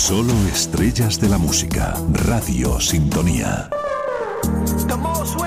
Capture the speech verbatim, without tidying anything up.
Solo estrellas de la música. Radio Sintonía. The more sweat